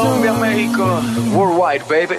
Colombia, México, worldwide, baby.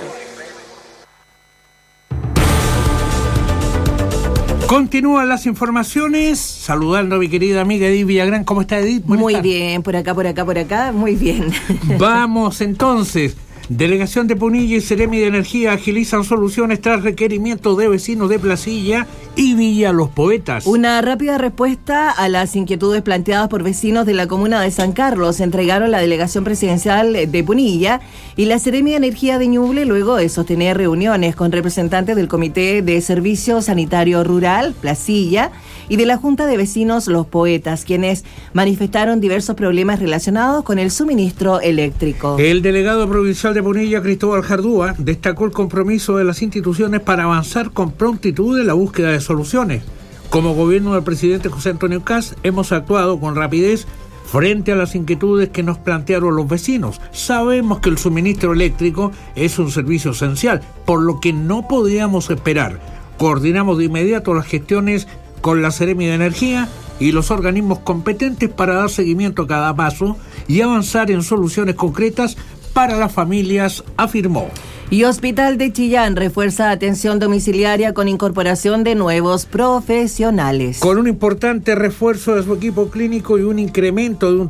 Continúan las informaciones, saludando a mi querida amiga Edith Villagrán. ¿Cómo está, Edith? Muy bien, por acá, muy bien. Vamos entonces. Delegación de Punilla y Seremi de Energía agilizan soluciones tras requerimientos de vecinos de Placilla y Villa Los Poetas. Una rápida respuesta a las inquietudes planteadas por vecinos de la comuna de San Carlos entregaron la delegación presidencial de Punilla y la Seremi de Energía de Ñuble luego de sostener reuniones con representantes del Comité de Servicio Sanitario Rural, Placilla, y de la Junta de Vecinos Los Poetas, quienes manifestaron diversos problemas relacionados con el suministro eléctrico. El delegado provincial de Punilla, Cristóbal Jardúa, destacó el compromiso de las instituciones para avanzar con prontitud en la búsqueda de soluciones. Como gobierno del presidente José Antonio Kast, hemos actuado con rapidez frente a las inquietudes que nos plantearon los vecinos. Sabemos que el suministro eléctrico es un servicio esencial, por lo que no podíamos esperar. Coordinamos de inmediato las gestiones con la Seremi de Energía y los organismos competentes para dar seguimiento a cada paso y avanzar en soluciones concretas para las familias, afirmó. Y Hospital de Chillán refuerza atención domiciliaria con incorporación de nuevos profesionales. Con un importante refuerzo de su equipo clínico y un incremento de un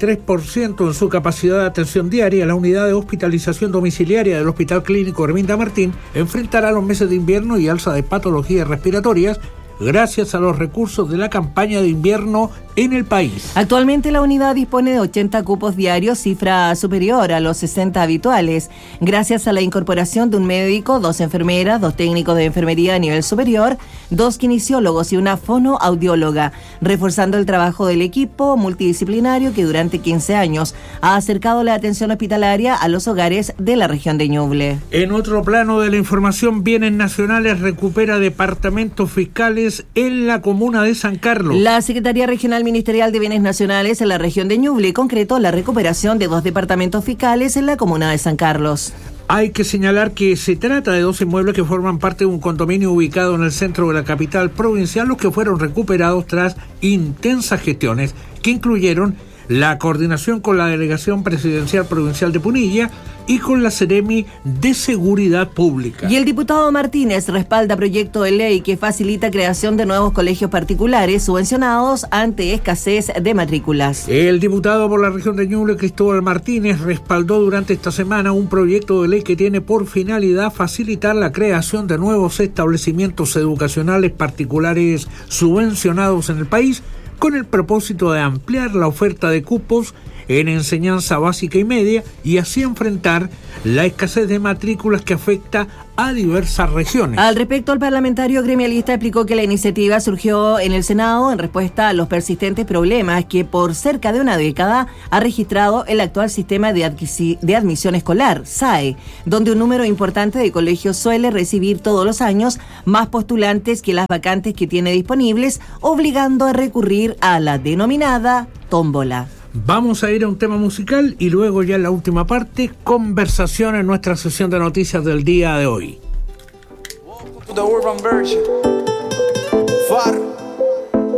33% en su capacidad de atención diaria, la unidad de hospitalización domiciliaria del Hospital Clínico Herminda Martín enfrentará los meses de invierno y alza de patologías respiratorias gracias a los recursos de la campaña de invierno en el país. Actualmente la unidad dispone de 80 cupos diarios, cifra superior a los 60 habituales, gracias a la incorporación de un médico, 2 enfermeras, 2 técnicos de enfermería a nivel superior, 2 kinesiólogos y una fonoaudióloga, reforzando el trabajo del equipo multidisciplinario que durante 15 años ha acercado la atención hospitalaria a los hogares de la región de Ñuble. En otro plano de la información, Bienes Nacionales recupera departamentos fiscales en la comuna de San Carlos. La Secretaría Regional Ministerial de Bienes Nacionales en la región de Ñuble concretó la recuperación de 2 departamentos fiscales en la comuna de San Carlos. Hay que señalar que se trata de 2 inmuebles que forman parte de un condominio ubicado en el centro de la capital provincial, los que fueron recuperados tras intensas gestiones que incluyeron la coordinación con la Delegación Presidencial Provincial de Punilla y con la Seremi de Seguridad Pública. Y el diputado Martínez respalda proyecto de ley que facilita creación de nuevos colegios particulares subvencionados ante escasez de matrículas. El diputado por la región de Ñuble, Cristóbal Martínez, respaldó durante esta semana un proyecto de ley que tiene por finalidad facilitar la creación de nuevos establecimientos educacionales particulares subvencionados en el país, con el propósito de ampliar la oferta de cupos en enseñanza básica y media y así enfrentar la escasez de matrículas que afecta a diversas regiones. Al respecto, el parlamentario gremialista explicó que la iniciativa surgió en el Senado en respuesta a los persistentes problemas que por cerca de una década ha registrado el actual sistema de admisión escolar, SAE, donde un número importante de colegios suele recibir todos los años más postulantes que las vacantes que tiene disponibles, obligando a recurrir a la denominada tómbola. Vamos a ir a un tema musical y luego ya en la última parte, conversación en nuestra sesión de noticias del día de hoy. The Urban Version. Far.